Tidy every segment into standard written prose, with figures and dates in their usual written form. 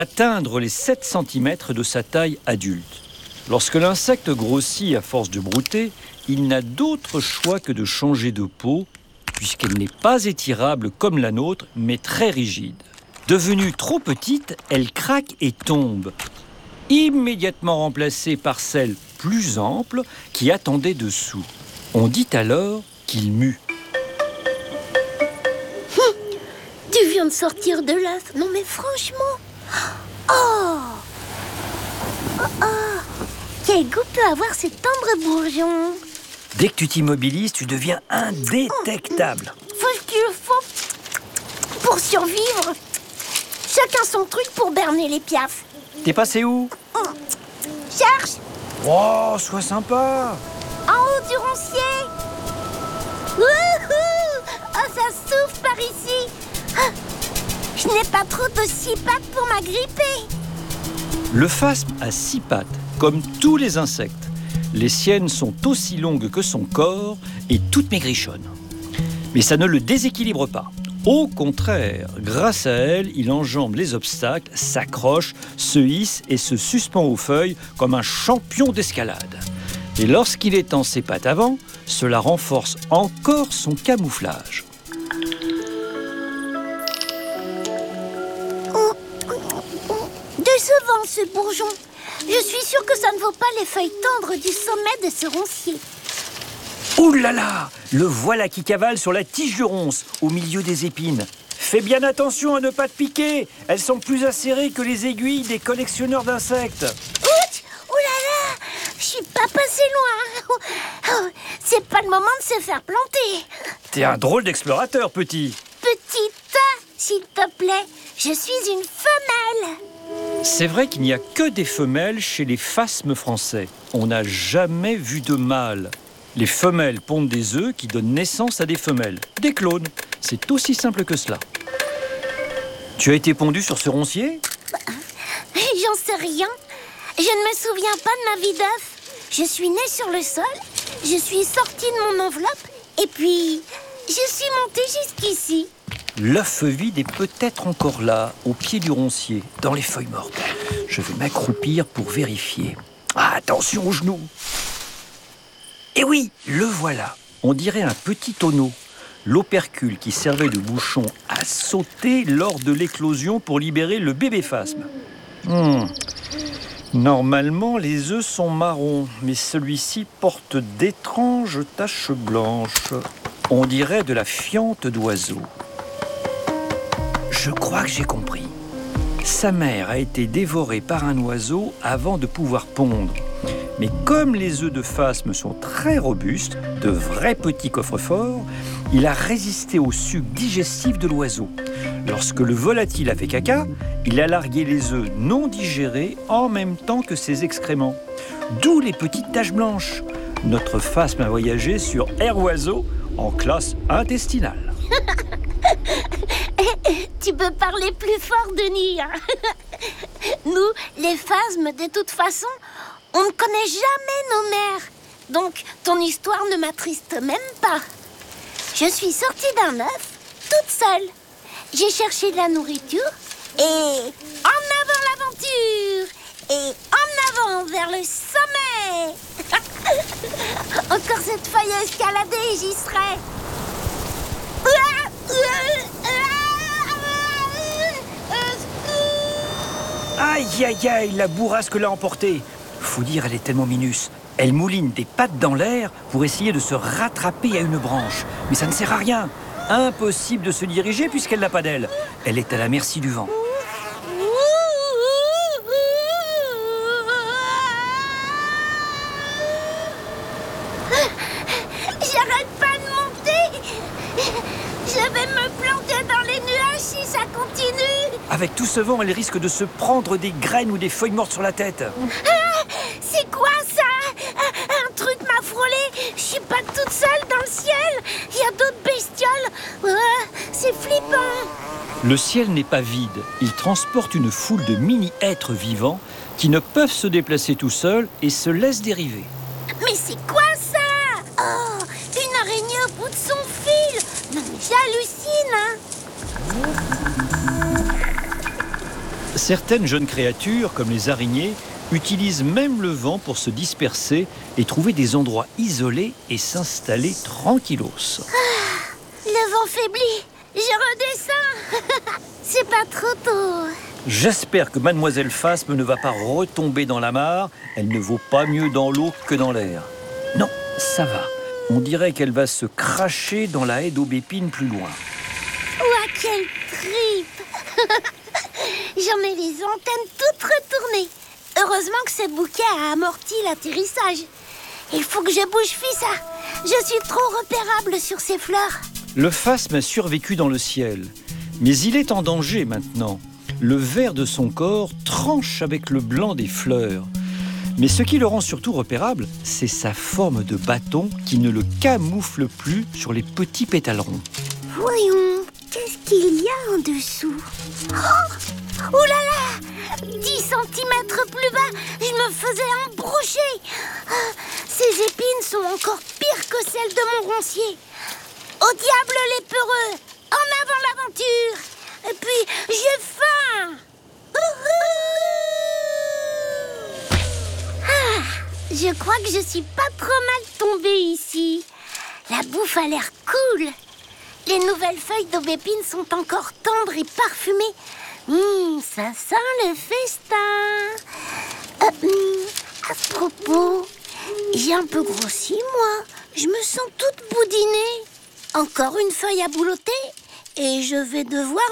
atteindre les 7 cm de sa taille adulte. Lorsque l'insecte grossit à force de brouter, il n'a d'autre choix que de changer de peau, puisqu'elle n'est pas étirable comme la nôtre, mais très rigide. Devenue trop petite, elle craque et tombe, immédiatement remplacée par celle plus ample qui attendait dessous. On dit alors qu'il mue. Tu viens de sortir de l'œuf. Non mais franchement. Oh, quel goût peut avoir ce tendre bourgeon. Dès que tu t'immobilises, tu deviens indétectable. Faut ce qu'il faut pour survivre. Chacun son truc pour berner les piafs. T'es passé où? Cherche. Oh, sois sympa. En haut du roncier. Wouhou! Oh, ça souffle par ici. Je n'ai pas trop de 6 pattes pour m'agripper. Le phasme a 6 pattes, comme tous les insectes. Les siennes sont aussi longues que son corps et toutes maigrichonnes. Mais ça ne le déséquilibre pas. Au contraire, grâce à elle, il enjambe les obstacles, s'accroche, se hisse et se suspend aux feuilles comme un champion d'escalade. Et lorsqu'il étend ses pattes avant, cela renforce encore son camouflage. Décevant ce bourgeon. Je suis sûre que ça ne vaut pas les feuilles tendres du sommet de ce roncier. Ouh là là! Le voilà qui cavale sur la tige du ronce, au milieu des épines. Fais bien attention à ne pas te piquer. Elles sont plus acérées que les aiguilles des collectionneurs d'insectes. Ouch! Oh là là! Je suis pas passé loin. Oh, c'est pas le moment de se faire planter. T'es un drôle d'explorateur, petit. Petite, s'il te plaît, je suis une femelle. C'est vrai qu'il n'y a que des femelles chez les phasmes français. On n'a jamais vu de mâles. Les femelles pondent des œufs qui donnent naissance à des femelles, des clones. C'est aussi simple que cela. Tu as été pondu sur ce roncier? J'en sais rien. Je ne me souviens pas de ma vie d'œuf. Je suis née sur le sol, je suis sortie de mon enveloppe et puis je suis montée jusqu'ici. L'œuf vide est peut-être encore là, au pied du roncier, dans les feuilles mortes. Je vais m'accroupir pour vérifier. Ah, attention aux genoux! Et oui, le voilà. On dirait un petit tonneau. L'opercule qui servait de bouchon a sauté lors de l'éclosion pour libérer le bébé phasme. Normalement, les œufs sont marrons, mais celui-ci porte d'étranges taches blanches. On dirait de la fiente d'oiseau. Je crois que j'ai compris. Sa mère a été dévorée par un oiseau avant de pouvoir pondre. Mais comme les œufs de phasme sont très robustes, de vrais petits coffres-forts, il a résisté au suc digestif de l'oiseau. Lorsque le volatile a fait caca, il a largué les œufs non digérés en même temps que ses excréments. D'où les petites taches blanches. Notre phasme a voyagé sur Air Oiseau en classe intestinale. Tu peux parler plus fort, Denis. Nous, les phasmes, de toute façon, on ne connaît jamais nos mères. Donc, ton histoire ne m'attriste même pas. Je suis sortie d'un œuf, toute seule. J'ai cherché de la nourriture et en avant l'aventure. Et en avant vers le sommet. Encore cette feuille à escalader, j'y serai. Aïe, aïe, aïe, la bourrasque l'a emportée. Faut dire, elle est tellement minus. Elle mouline des pattes dans l'air pour essayer de se rattraper à une branche. Mais ça ne sert à rien. Impossible de se diriger puisqu'elle n'a pas d'aile. Elle est à la merci du vent. J'arrête pas de monter. Je vais me planter dans les nuages si ça continue. Avec tout ce vent, elle risque de se prendre des graines ou des feuilles mortes sur la tête. C'est quoi ça? Un truc m'a frôlé. Je suis pas toute seule dans le ciel. Il y a d'autres bestioles. C'est flippant. Le ciel n'est pas vide. Il transporte une foule de mini-êtres vivants qui ne peuvent se déplacer tout seuls et se laissent dériver. Mais c'est quoi ça? Oh, une araignée au bout de son fil. Non mais j'hallucine, hein. Certaines jeunes créatures, comme les araignées, utilisent même le vent pour se disperser et trouver des endroits isolés et s'installer tranquillos. Le vent faiblit. Je redescends. C'est pas trop tôt. J'espère que Mademoiselle Phasme ne va pas retomber dans la mare. Elle ne vaut pas mieux dans l'eau que dans l'air. Non, ça va. On dirait qu'elle va se cracher dans la haie d'aubépine plus loin. Ouah, quelle tripe. J'en ai les antennes toutes retournées. Heureusement que ce bouquet a amorti l'atterrissage. Il faut que je bouge Fissa. Je suis trop repérable sur ces fleurs. Le phasme a survécu dans le ciel. Mais il est en danger maintenant. Le vert de son corps tranche avec le blanc des fleurs. Mais ce qui le rend surtout repérable, c'est sa forme de bâton qui ne le camoufle plus sur les petits pétalerons. Voyons, qu'est-ce qu'il y a en dessous? Oh là là, 10 centimètres plus bas, je me faisais embrocher. Ces épines sont encore pires que celles de mon roncier. Au diable les peureux, en avant l'aventure. Et puis, j'ai faim. Je crois que je suis pas trop mal tombée ici. La bouffe a l'air cool. Les nouvelles feuilles d'aubépine sont encore tendres et parfumées. Ça sent le festin. À propos, j'ai un peu grossi, moi. Je me sens toute boudinée. Encore une feuille à boulotter et je vais devoir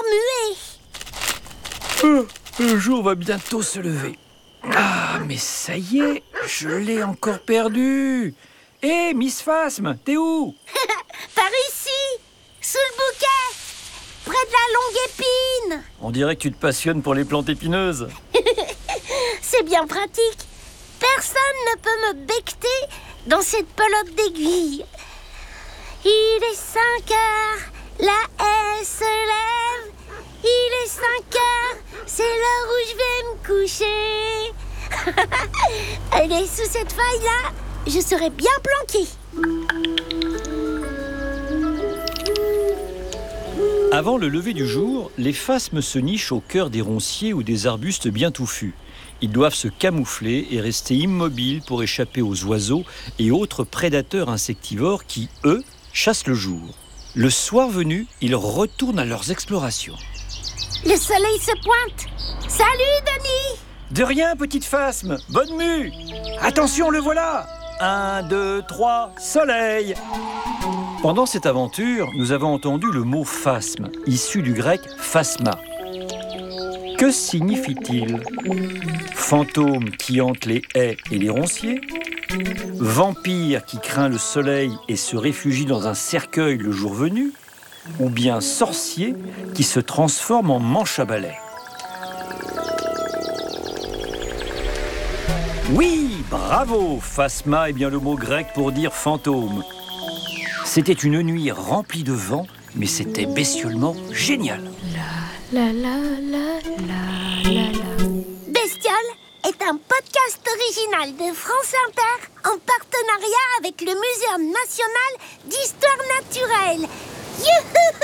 muer. Le jour va bientôt se lever. Ah, mais ça y est, je l'ai encore perdu. Hé, Miss Phasme, t'es où? Par ici, sous le bouquet, près de la longue épine. On dirait que tu te passionnes pour les plantes épineuses. C'est bien pratique. Personne ne peut me becqueter dans cette pelote d'aiguille. Il est 5 heures, la haie se lève. Il est 5 heures, c'est l'heure où je vais me coucher. Allez, sous cette feuille-là, je serai bien planquée. Avant le lever du jour, les phasmes se nichent au cœur des ronciers ou des arbustes bien touffus. Ils doivent se camoufler et rester immobiles pour échapper aux oiseaux et autres prédateurs insectivores qui, eux, chassent le jour. Le soir venu, ils retournent à leurs explorations. Le soleil se pointe. Salut, Denis. De rien, petite phasme. Bonne mue. Attention, le voilà. 1, 2, 3, soleil. Pendant cette aventure, nous avons entendu le mot phasme, issu du grec phasma. Que signifie-t-il? Fantôme qui hante les haies et les ronciers? Vampire qui craint le soleil et se réfugie dans un cercueil le jour venu? Ou bien sorcier qui se transforme en manche à balai? Oui, bravo! Phasma est bien le mot grec pour dire fantôme. C'était une nuit remplie de vent, mais c'était bestialement génial. Bestiole est un podcast original de France Inter en partenariat avec le Muséum national d'histoire naturelle. Youhou!